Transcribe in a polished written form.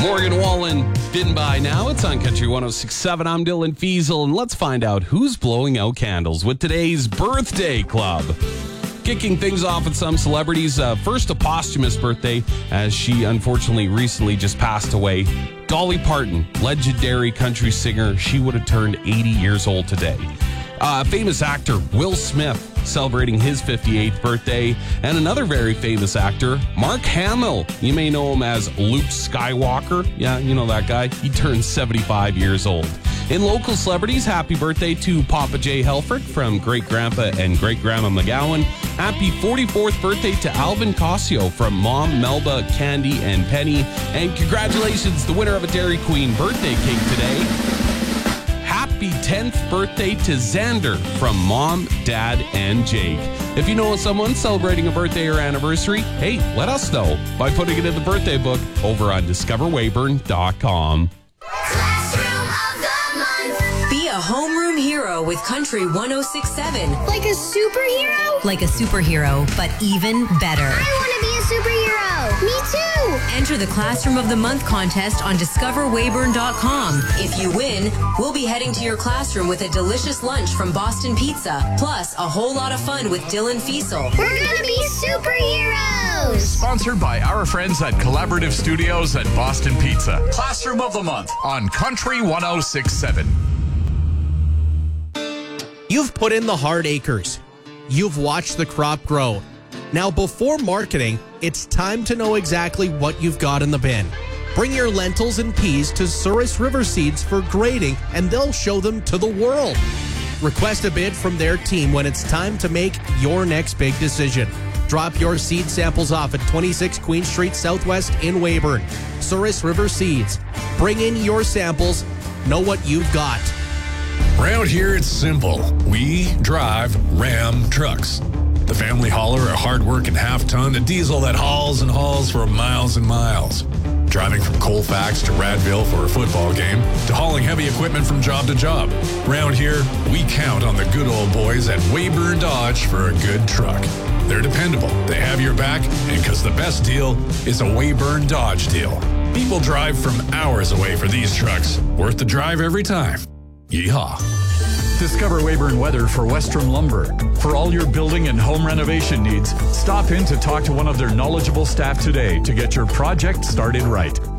Morgan Wallen, Been By Now. It's on Country 106.7. I'm Dylan Fiesel, and let's find out who's blowing out candles with today's Birthday Club. Kicking things off with some celebrities. First, a posthumous birthday, as she unfortunately recently just passed away. Dolly Parton, legendary country singer. She would have turned 80 years old today. Famous actor Will Smith celebrating his 58th birthday. And another very famous actor, Mark Hamill. You may know him as Luke Skywalker. Yeah, you know that guy. He turned 75 years old. In local celebrities, happy birthday to Papa J. Helfrich from Great Grandpa and Great Grandma McGowan. Happy 44th birthday to Alvin Cossio from Mom, Melba, Candy, and Penny. And congratulations, the winner of a Dairy Queen birthday cake today. Happy 10th birthday to Xander from Mom, Dad, and Jake. If you know someone celebrating a birthday or anniversary, hey, let us know by putting it in the birthday book over on discoverweyburn.com. Be a homeroom hero with Country 106.7. Like a superhero? Like a superhero, but even better. I want to be a superhero. Me too. Enter the Classroom of the Month contest on discoverweyburn.com. If you win, we'll be heading to your classroom with a delicious lunch from Boston Pizza, plus a whole lot of fun with Dylan Fiesel. We're going to be superheroes. Sponsored by our friends at Collaborative Studios at Boston Pizza. Classroom of the Month on Country 106.7. You've put in the hard acres. You've watched the crop grow. Now, before marketing, it's time to know exactly what you've got in the bin. Bring your lentils and peas to Souris River Seeds for grading, and they'll show them to the world. Request a bid from their team when it's time to make your next big decision. Drop your seed samples off at 26 Queen Street Southwest in Weyburn. Souris River Seeds. Bring in your samples. Know what you've got. Around here, it's simple. We drive Ram trucks. The family hauler, a hard-working half-ton, a diesel that hauls and hauls for miles and miles. Driving from Colfax to Radville for a football game, to hauling heavy equipment from job to job. Around here, we count on the good old boys at Weyburn Dodge for a good truck. They're dependable, they have your back, and because the best deal is a Weyburn Dodge deal. People drive from hours away for these trucks. Worth the drive every time. Yeehaw. Discover Weyburn Weather for Western Lumber. For all your building and home renovation needs, stop in to talk to one of their knowledgeable staff today to get your project started right.